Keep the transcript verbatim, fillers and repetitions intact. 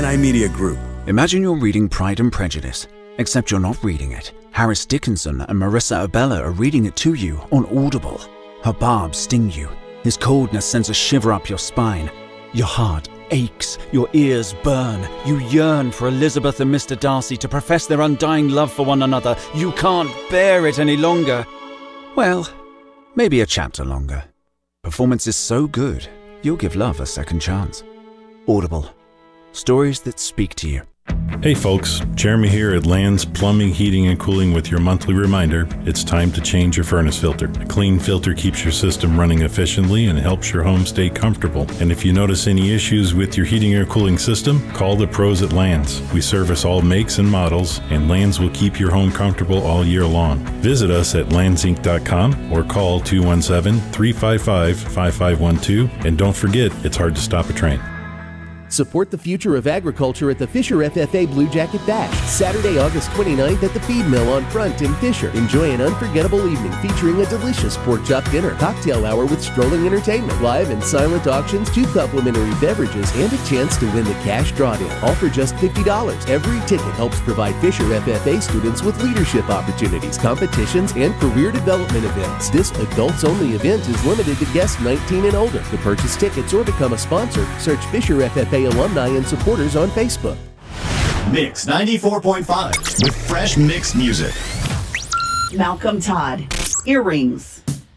Gemini Media Group. Imagine you're reading Pride and Prejudice, except you're not reading it. Harris Dickinson and Marissa Abella are reading it to you on Audible. Her barbs sting you. His coldness sends a shiver up your spine. Your heart aches, your ears burn. You yearn for Elizabeth and Mister Darcy to profess their undying love for one another. You can't bear it any longer. Well, maybe a chapter longer. Performance is so good, you'll give love a second chance. Audible. Stories that speak to you. Hey folks, Jeremy here at Land's Plumbing, Heating, and Cooling with your monthly reminder, it's time to change your furnace filter. A clean filter keeps your system running efficiently and helps your home stay comfortable. And if you notice any issues with your heating or cooling system, call the pros at Land's. We service all makes and models, and Land's will keep your home comfortable all year long. Visit us at lands inc dot com or call two one seven, three five five, five five one two. And don't forget, it's hard to stop a train. Support the future of agriculture at the Fisher F F A Blue Jacket Bash, Saturday, August twenty-ninth at the Feed Mill on Front in Fisher. Enjoy an unforgettable evening featuring a delicious pork chop dinner, cocktail hour with strolling entertainment, live and silent auctions, two complimentary beverages, and a chance to win the cash drawdown. All for just fifty dollars. Every ticket helps provide Fisher F F A students with leadership opportunities, competitions, and career development events. This adults-only event is limited to guests nineteen and older. To purchase tickets or become a sponsor, search Fisher F F A alumni and supporters on Facebook. Mix ninety-four point five with fresh mixed music. Malcolm Todd, Earrings.